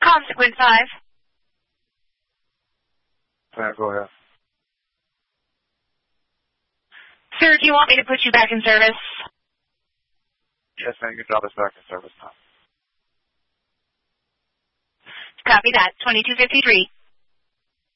Consequence 5. Go ahead. Sir, do you want me to put you back in service? Yes, ma'am. Your job is back in service now. Copy that. 2253.